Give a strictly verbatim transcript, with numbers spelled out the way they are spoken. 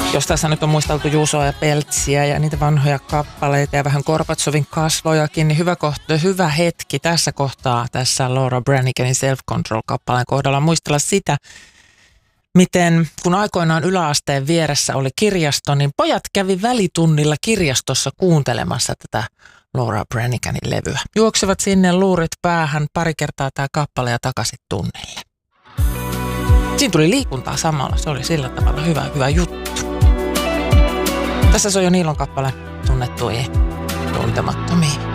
Jos tässä nyt on muisteltu Juusoa ja Peltsiä ja niitä vanhoja kappaleita ja vähän Gorbatsovin kasvojakin, niin hyvä, kohta, hyvä hetki tässä kohtaa tässä Laura Braniganin Self Control-kappaleen kohdalla muistella sitä, miten kun aikoinaan yläasteen vieressä oli kirjasto, niin pojat kävi välitunnilla kirjastossa kuuntelemassa tätä Laura Braniganin levyä. Juoksevat sinne luurit päähän pari kertaa tämä kappale ja takaisin tunnille. Siinä tuli liikuntaa samalla, se oli sillä tavalla hyvä, hyvä juttu. Tässä se on jo Niilon kappale Tunnettuihin tuntemattomiin.